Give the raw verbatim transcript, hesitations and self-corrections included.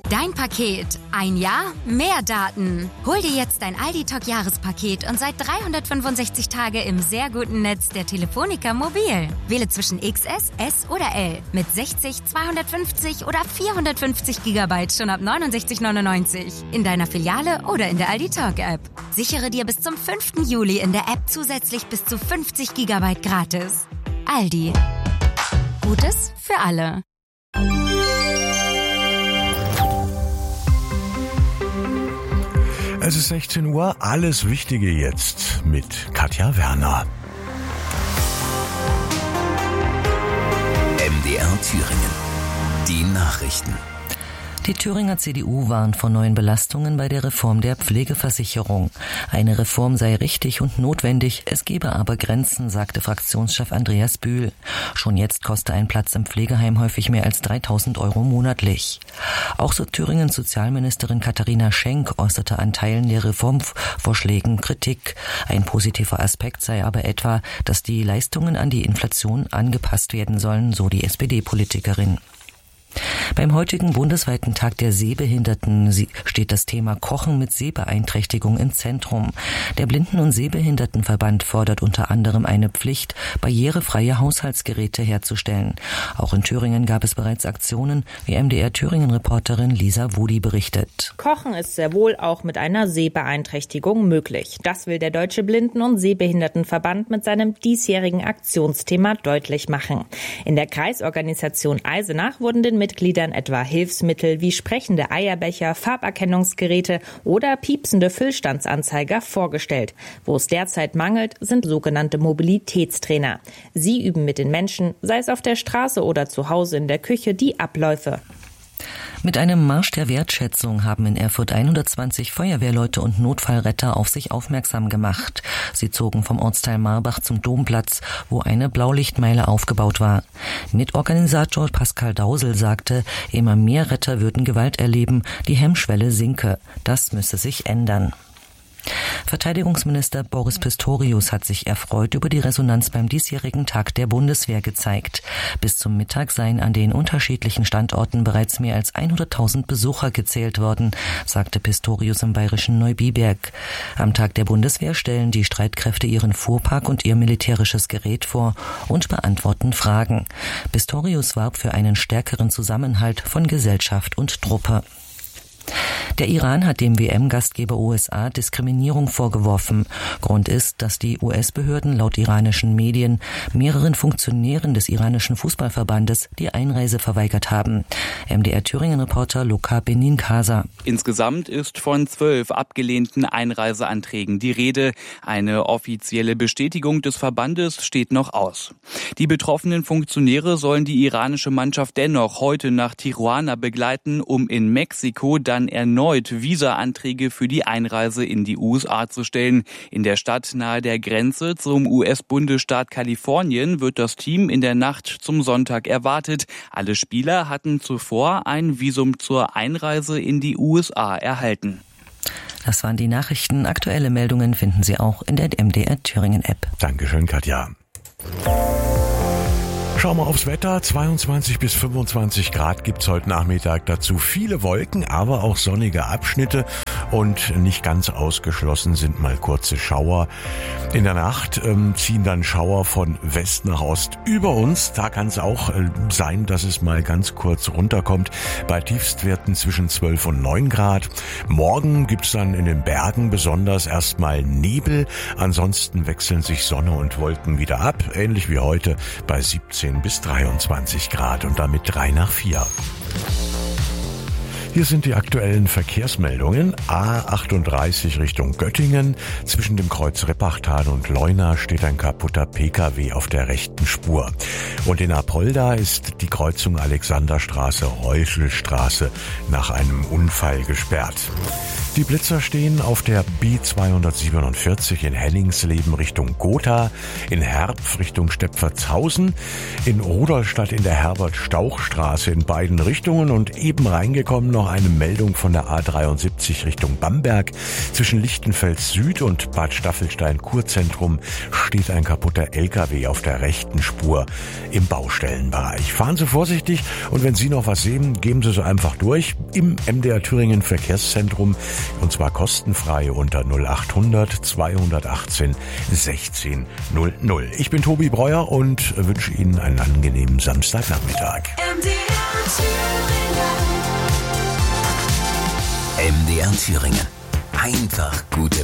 Dein Paket. Ein Jahr, mehr Daten. Hol dir jetzt dein Aldi Talk Jahrespaket und seit dreihundertfünfundsechzig Tage im sehr guten Netz der Telefonica Mobil. Wähle zwischen X S, S oder L mit sechzig, zweihundertfünfzig oder vierhundertfünfzig Gigabyte schon ab neunundsechzig neunundneunzig. In deiner Filiale oder in der Aldi Talk App. Sichere dir bis zum fünften Juli in der App zusätzlich bis zu fünfzig Gigabyte gratis. Aldi. Gutes für alle. Es ist sechzehn Uhr, alles Wichtige jetzt mit Katja Werner. M D R Thüringen. Die Nachrichten. Die Thüringer C D U warnt vor neuen Belastungen bei der Reform der Pflegeversicherung. Eine Reform sei richtig und notwendig, es gebe aber Grenzen, sagte Fraktionschef Andreas Bühl. Schon jetzt koste ein Platz im Pflegeheim häufig mehr als dreitausend Euro monatlich. Auch so Thüringens Sozialministerin Katharina Schenk äußerte an Teilen der Reformvorschlägen Kritik. Ein positiver Aspekt sei aber etwa, dass die Leistungen an die Inflation angepasst werden sollen, so die S P D-Politikerin. Beim heutigen bundesweiten Tag der Sehbehinderten steht das Thema Kochen mit Sehbeeinträchtigung im Zentrum. Der Blinden- und Sehbehindertenverband fordert unter anderem eine Pflicht, barrierefreie Haushaltsgeräte herzustellen. Auch in Thüringen gab es bereits Aktionen, wie M D R Thüringen-Reporterin Lisa Wudi berichtet. Kochen ist sehr wohl auch mit einer Sehbeeinträchtigung möglich. Das will der Deutsche Blinden- und Sehbehindertenverband mit seinem diesjährigen Aktionsthema deutlich machen. In der Kreisorganisation Eisenach wurden den Mitgliedern etwa Hilfsmittel wie sprechende Eierbecher, Farberkennungsgeräte oder piepsende Füllstandsanzeiger vorgestellt. Wo es derzeit mangelt, sind sogenannte Mobilitätstrainer. Sie üben mit den Menschen, sei es auf der Straße oder zu Hause in der Küche, die Abläufe. Mit einem Marsch der Wertschätzung haben in Erfurt hundertzwanzig Feuerwehrleute und Notfallretter auf sich aufmerksam gemacht. Sie zogen vom Ortsteil Marbach zum Domplatz, wo eine Blaulichtmeile aufgebaut war. Mitorganisator Pascal Dausel sagte, immer mehr Retter würden Gewalt erleben, die Hemmschwelle sinke. Das müsse sich ändern. Verteidigungsminister Boris Pistorius hat sich erfreut über die Resonanz beim diesjährigen Tag der Bundeswehr gezeigt. Bis zum Mittag seien an den unterschiedlichen Standorten bereits mehr als hunderttausend Besucher gezählt worden, sagte Pistorius im bayerischen Neubiberg. Am Tag der Bundeswehr stellen die Streitkräfte ihren Fuhrpark und ihr militärisches Gerät vor und beantworten Fragen. Pistorius warb für einen stärkeren Zusammenhalt von Gesellschaft und Truppe. Der Iran hat dem W M-Gastgeber U S A Diskriminierung vorgeworfen. Grund ist, dass die U S-Behörden laut iranischen Medien mehreren Funktionären des iranischen Fußballverbandes die Einreise verweigert haben. M D R Thüringen-Reporter Luca Benincasa. Insgesamt ist von zwölf abgelehnten Einreiseanträgen die Rede. Eine offizielle Bestätigung des Verbandes steht noch aus. Die betroffenen Funktionäre sollen die iranische Mannschaft dennoch heute nach Tijuana begleiten, um in Mexiko dann erneut Visa-Anträge für die Einreise in die U S A zu stellen. In der Stadt nahe der Grenze zum U S-Bundesstaat Kalifornien wird das Team in der Nacht zum Sonntag erwartet. Alle Spieler hatten zuvor ein Visum zur Einreise in die U S A erhalten. Das waren die Nachrichten. Aktuelle Meldungen finden Sie auch in der M D R Thüringen-App. Dankeschön, Katja. Schauen wir aufs Wetter. zweiundzwanzig bis fünfundzwanzig Grad gibt's heute Nachmittag. Dazu viele Wolken, aber auch sonnige Abschnitte. Und nicht ganz ausgeschlossen sind mal kurze Schauer. In der Nacht ähm, ziehen dann Schauer von West nach Ost über uns. Da kann es auch äh, sein, dass es mal ganz kurz runterkommt. Bei Tiefstwerten zwischen zwölf und neun Grad. Morgen gibt's dann in den Bergen besonders erstmal Nebel. Ansonsten wechseln sich Sonne und Wolken wieder ab. Ähnlich wie heute bei siebzehn bis dreiundzwanzig Grad und damit drei nach vier. Hier sind die aktuellen Verkehrsmeldungen. A achtunddreißig Richtung Göttingen. Zwischen dem Kreuz Rippachtal und Leuna steht ein kaputter P K W auf der rechten Spur. Und in Apolda ist die Kreuzung Alexanderstraße-Reuschelstraße nach einem Unfall gesperrt. Die Blitzer stehen auf der B zweihundertsiebenundvierzig in Henningsleben Richtung Gotha, in Herpf Richtung Stepfertshausen, in Rudolstadt in der Herbert-Stauch-Straße in beiden Richtungen und eben reingekommen noch noch eine Meldung von der A dreiundsiebzig Richtung Bamberg. Zwischen Lichtenfels Süd und Bad Staffelstein Kurzentrum steht ein kaputter L K W auf der rechten Spur im Baustellenbereich. Fahren Sie vorsichtig und wenn Sie noch was sehen, geben Sie so einfach durch im M D R Thüringen Verkehrszentrum und zwar kostenfrei unter null achthundert zweihundertachtzehn sechzehn null null. Ich bin Tobi Breuer und wünsche Ihnen einen angenehmen Samstagnachmittag. M D R Thüringen. Einfach gute